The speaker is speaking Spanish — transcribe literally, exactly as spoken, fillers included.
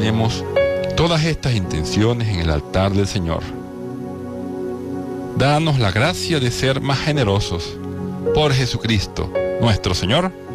ponemos todas estas intenciones en el altar del Señor. Danos la gracia de ser más generosos por Jesucristo, nuestro Señor.